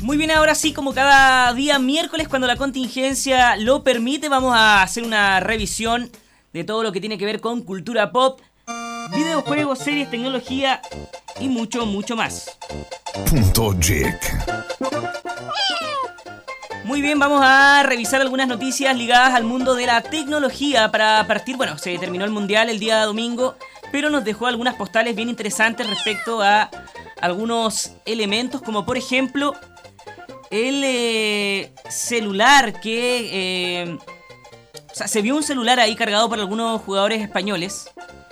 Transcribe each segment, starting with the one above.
Muy bien, ahora sí, como cada día miércoles, cuando la contingencia lo permite, vamos a hacer una revisión de todo lo que tiene que ver con cultura pop, videojuegos, series, tecnología y mucho, mucho más. Punto Geek. Muy bien, vamos a revisar algunas noticias ligadas al mundo de la tecnología. Para partir, bueno, se terminó el Mundial el día domingo, pero nos dejó algunas postales bien interesantes respecto a algunos elementos, como por ejemplo el celular que... o sea, se vio un celular ahí cargado por algunos jugadores españoles.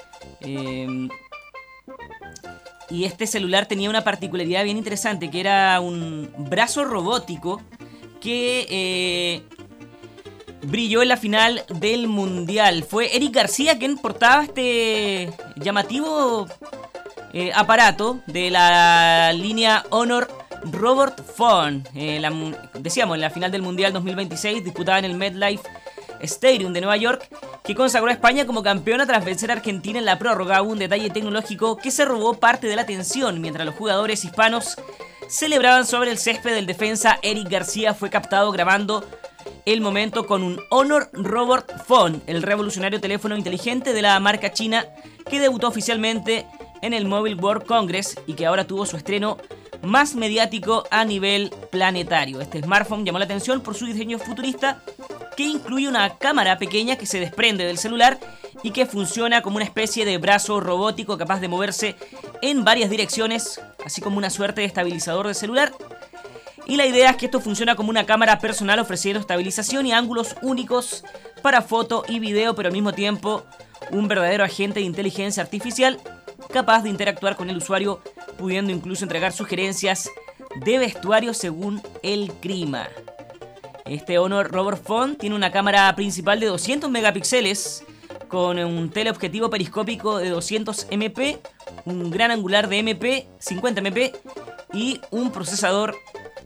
Y este celular tenía una particularidad bien interesante, que era un brazo robótico que brilló en la final del Mundial. Fue Eric García quien portaba este llamativo aparato de la línea Honor Robot Phone. Decíamos, en la final del Mundial 2026, disputada en el MetLife Stadium de Nueva York, que consagró a España como campeona tras vencer a Argentina en la prórroga. Un detalle tecnológico que se robó parte de la atención mientras los jugadores hispanos celebraban sobre el césped. Del defensa Eric García fue captado grabando el momento con un Honor Robot Phone, el revolucionario teléfono inteligente de la marca china que debutó oficialmente en el Mobile World Congress y que ahora tuvo su estreno más mediático a nivel planetario. Este smartphone llamó la atención por su diseño futurista, que incluye una cámara pequeña que se desprende del celular y que funciona como una especie de brazo robótico capaz de moverse en varias direcciones, así como una suerte de estabilizador de celular. Y la idea es que esto funciona como una cámara personal, ofreciendo estabilización y ángulos únicos para foto y video, pero al mismo tiempo un verdadero agente de inteligencia artificial capaz de interactuar con el usuario, pudiendo incluso entregar sugerencias de vestuario según el clima. Este Honor Robot Phone tiene una cámara principal de 200 megapíxeles con un teleobjetivo periscópico de 200 MP, un gran angular de MP, 50 MP y un procesador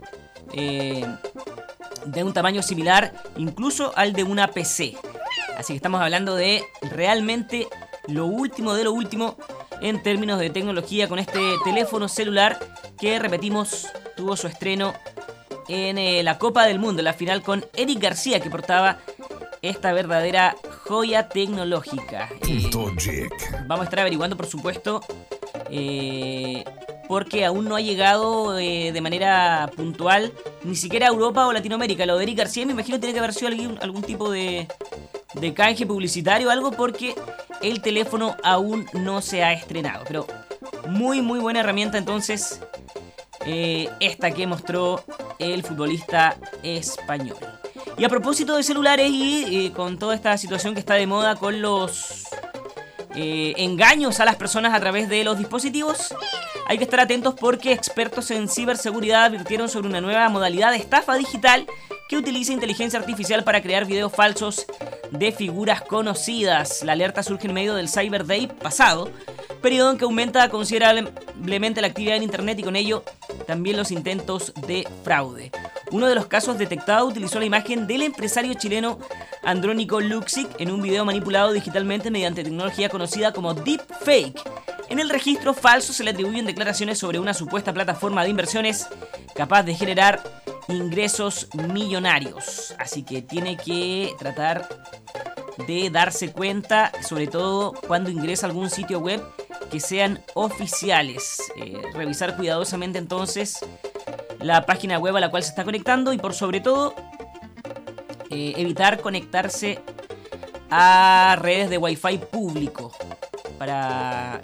de un tamaño similar incluso al de una PC. Así que estamos hablando de realmente lo último de lo último en términos de tecnología con este teléfono celular que, repetimos, tuvo su estreno en la Copa del Mundo, la final con Eric García, que portaba esta verdadera joya tecnológica. Vamos a estar averiguando, por supuesto, porque aún no ha llegado de manera puntual ni siquiera a Europa o Latinoamérica. Lo de Eric García me imagino tiene que haber sido algún tipo de canje publicitario o algo, porque el teléfono aún no se ha estrenado. Pero muy muy buena herramienta entonces esta que mostró el futbolista español. Y a propósito de celulares y con toda esta situación que está de moda con los engaños a las personas a través de los dispositivos, hay que estar atentos porque expertos en ciberseguridad advirtieron sobre una nueva modalidad de estafa digital que utiliza inteligencia artificial para crear videos falsos de figuras conocidas. La alerta surge en medio del Cyber Day pasado, periodo en que aumenta considerablemente la actividad en internet y con ello también los intentos de fraude. Uno de los casos detectados utilizó la imagen del empresario chileno Andrónico Luxic en un video manipulado digitalmente mediante tecnología conocida como deepfake. En el registro falso se le atribuyen declaraciones sobre una supuesta plataforma de inversiones capaz de generar ingresos millonarios. Así que tiene que tratar de darse cuenta, sobre todo cuando ingresa a algún sitio web, que sean oficiales. Revisar cuidadosamente entonces la página web a la cual se está conectando y por sobre todo evitar conectarse a redes de Wi-Fi público para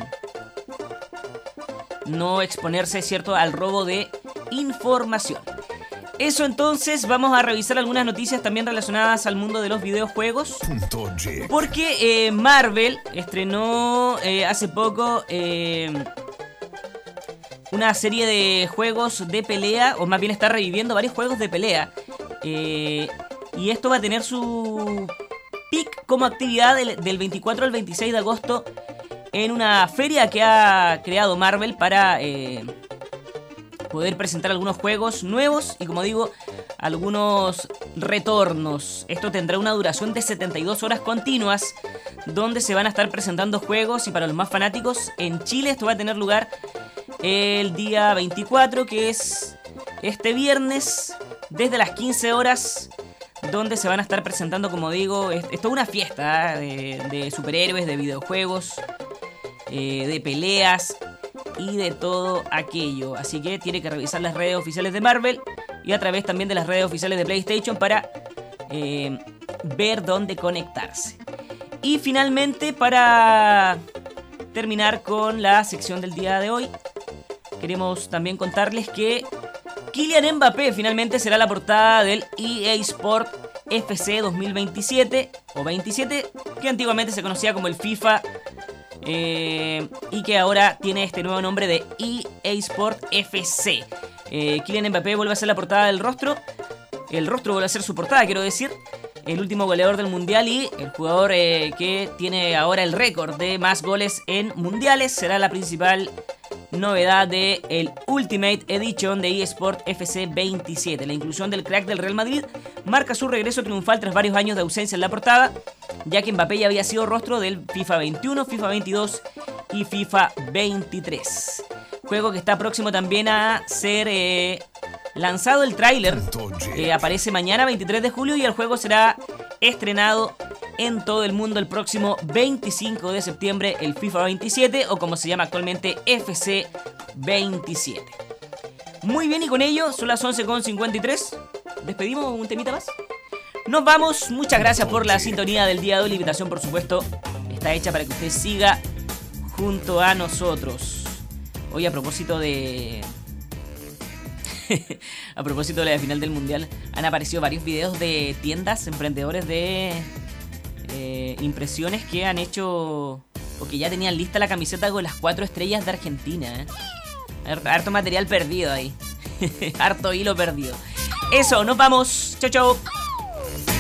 no exponerse, ¿cierto?, al robo de información. Eso entonces, vamos a revisar algunas noticias también relacionadas al mundo de los videojuegos. Porque Marvel estrenó hace poco una serie de juegos de pelea, o más bien está reviviendo varios juegos de pelea. Y esto va a tener su pic como actividad del 24 al 26 de agosto en una feria que ha creado Marvel para poder presentar algunos juegos nuevos y, como digo, algunos retornos. Esto tendrá una duración de 72 horas continuas, donde se van a estar presentando juegos. Y para los más fanáticos, en Chile esto va a tener lugar el día 24, que es este viernes desde las 15 horas, donde se van a estar presentando, como digo, es toda una fiesta de superhéroes, de videojuegos, de peleas y de todo aquello. Así que tiene que revisar las redes oficiales de Marvel y a través también de las redes oficiales de PlayStation para ver dónde conectarse. Y finalmente, para terminar con la sección del día de hoy, queremos también contarles que Kylian Mbappé finalmente será la portada del EA Sport FC 2027 o 27, que antiguamente se conocía como el FIFA y que ahora tiene este nuevo nombre de EA Sport FC. Kylian Mbappé vuelve a ser la portada del rostro. El rostro vuelve a ser su portada, quiero decir. El último goleador del mundial y el jugador que tiene ahora el récord de más goles en mundiales será la principal novedad de el Ultimate Edition de eSport FC 27. La inclusión del crack del Real Madrid marca su regreso triunfal tras varios años de ausencia en la portada, ya que Mbappé ya había sido rostro del FIFA 21, FIFA 22 y FIFA 23. Juego que está próximo también a ser lanzado el tráiler. Aparece mañana 23 de julio y el juego será estrenado en todo el mundo el próximo 25 de septiembre, el FIFA 27 o como se llama actualmente FC 27. Muy bien, y con ello son las 11:53. ¿Despedimos un temita más? Nos vamos, muchas gracias por la sintonía del día de hoy. La invitación, por supuesto, está hecha para que usted siga junto a nosotros. Hoy a propósito de la final del mundial, han aparecido varios videos de tiendas, emprendedores de impresiones que han hecho o que ya tenían lista la camiseta con las 4 estrellas de Argentina. Harto material perdido ahí. Harto hilo perdido. Eso, nos vamos. Chau, chau.